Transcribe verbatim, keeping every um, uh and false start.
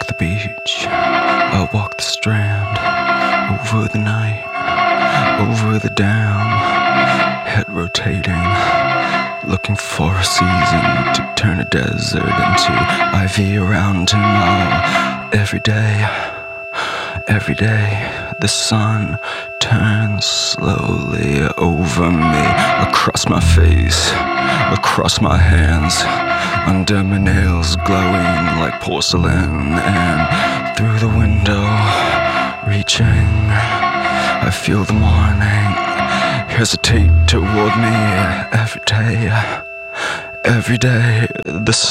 the beach, I walk the strand, over the night, over the dam, head rotating, looking for a season to turn a desert into ivy around him. Oh, every day, every day, the sun turns slowly over me, across my face, across my hands, under my nails glowing like porcelain, and through the window, reaching, I feel the morning hesitate toward me. Every day, every day, the